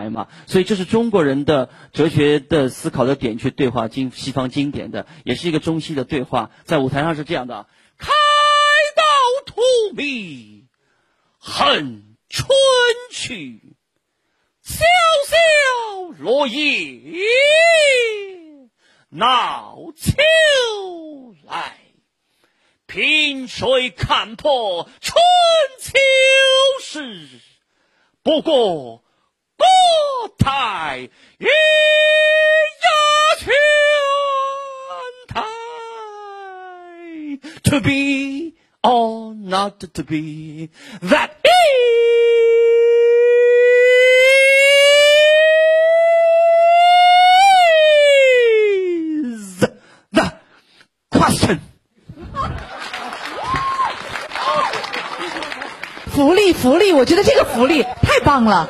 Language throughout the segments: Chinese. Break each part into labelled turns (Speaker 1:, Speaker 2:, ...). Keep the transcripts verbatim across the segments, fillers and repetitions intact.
Speaker 1: 台嘛，所以这是中国人的哲学的思考的点去对话经西方经典的，也是一个中西的对话。在舞台上是这样的：开道荼蘼，恨春去，萧萧落叶闹秋来，萍水看破春秋时，不过国泰民安全台。To be or not to be, that is the question。
Speaker 2: 福利福利，我觉得这个福利太棒了。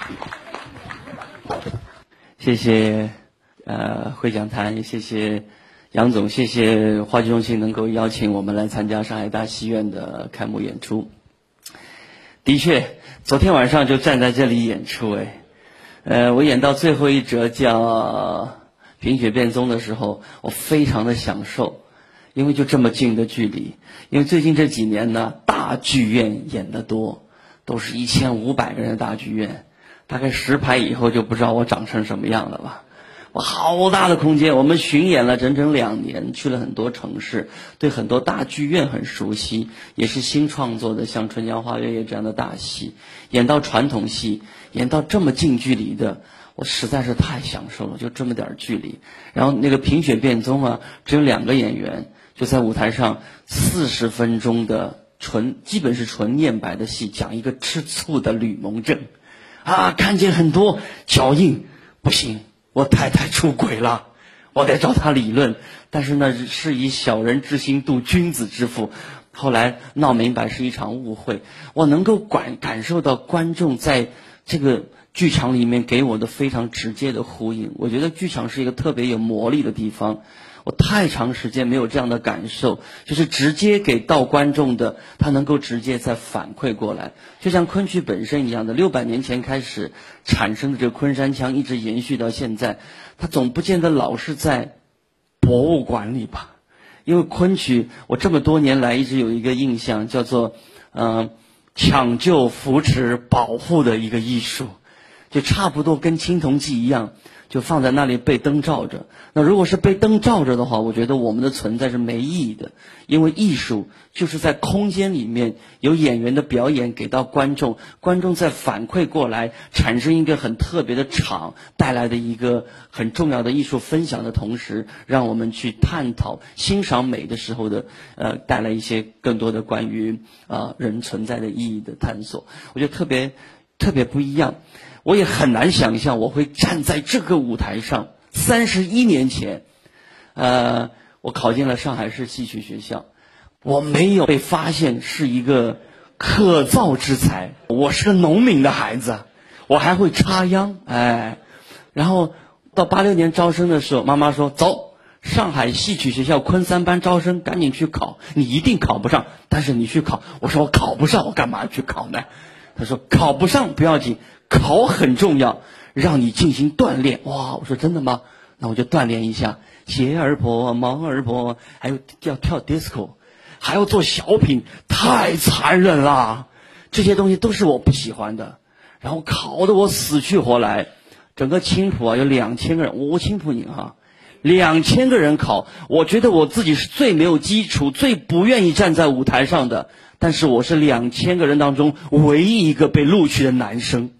Speaker 1: 谢谢呃会讲坛，也谢谢杨总，谢谢话剧中心能够邀请我们来参加上海大戏院的开幕演出。的确，昨天晚上就站在这里演出，哎，呃，我演到最后一折叫《贫血变宗》的时候，我非常的享受，因为就这么近的距离。因为最近这几年呢，大剧院演得多，都是一千五百个人的大剧院，大概十排以后就不知道我长成什么样了吧。我好大的空间，我们巡演了整整两年，去了很多城市，对很多大剧院很熟悉，也是新创作的像《春江花月夜》这样的大戏，演到传统戏，演到这么近距离的，我实在是太享受了，就这么点距离。然后那个《贫血变宗》啊，只有两个演员，就在舞台上四十分钟的纯，基本是纯念白的戏，讲一个吃醋的吕蒙正，啊，看见很多脚印，不行。我太太出轨了，我得找她理论，但是呢，是以小人之心度君子之腹。后来闹明白是一场误会，我能够感感受到观众在这个剧场里面给我的非常直接的呼应。我觉得剧场是一个特别有魔力的地方，我太长时间没有这样的感受，就是直接给到观众的，他能够直接再反馈过来，就像昆曲本身一样的，六百年前开始产生的这个昆山腔一直延续到现在，它总不见得老是在博物馆里吧。因为昆曲我这么多年来一直有一个印象，叫做呃抢救、扶持、保护的一个艺术，就差不多跟青铜器一样，就放在那里被灯照着。那如果是被灯照着的话，我觉得我们的存在是没意义的，因为艺术就是在空间里面有演员的表演给到观众，观众再反馈过来，产生一个很特别的场，带来的一个很重要的艺术分享的同时，让我们去探讨欣赏美的时候的呃带来一些更多的关于啊、呃、人存在的意义的探索，我觉得特别特别不一样。我也很难想象我会站在这个舞台上。三十一年前，呃，我考进了上海市戏曲学校，我没有被发现是一个可造之才，我是个农民的孩子，我还会插秧，哎，然后到八六年招生的时候，妈妈说走，上海戏曲学校昆三班招生，赶紧去考，你一定考不上，但是你去考。我说我考不上，我干嘛去考呢？他说考不上不要紧，考很重要，让你进行锻炼。哇，我说真的吗？那我就锻炼一下，鞋儿破，毛儿破，还有要跳 disco， 还要做小品，太残忍了。这些东西都是我不喜欢的。然后考得我死去活来，整个青浦啊有两千个人，我青浦人哈，两千个人考，我觉得我自己是最没有基础、最不愿意站在舞台上的。但是我是两千个人当中唯一一个被录取的男生。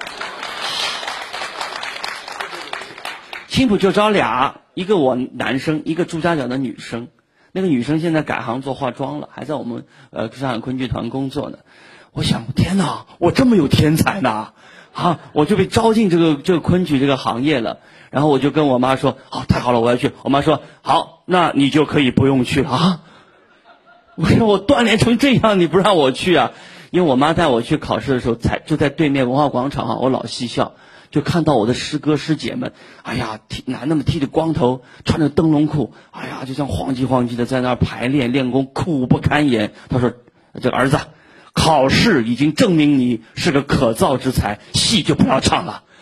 Speaker 1: 青浦就招俩，一个我男生，一个朱家角的女生。那个女生现在改行做化妆了，还在我们呃上海昆剧团工作呢。我想，天哪，我这么有天才呢！啊，我就被招进这个这个昆曲这个行业了。然后我就跟我妈说，好，太好了，我要去。我妈说，好，那你就可以不用去了啊。我说我锻炼成这样，你不让我去啊？因为我妈带我去考试的时候，才就在对面文化广场啊，我老戏校，就看到我的师哥师姐们，哎呀，剃男的们剃着光头，穿着灯笼裤，哎呀，就像晃叽晃叽的在那儿排练练功，苦不堪言。他说：“这个儿子，考试已经证明你是个可造之才，戏就不要唱了。”